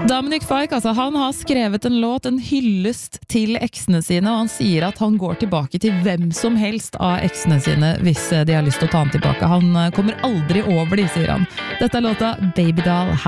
Dominic Fike, altså, han har skrevet en låt, en hyllest til eksene sine, og han sier at han går tilbake til hvem som helst av eksene sine hvis de har lyst til å ta han tilbake. Han kommer aldri over de, sier han. Dette er låta Baby Doll.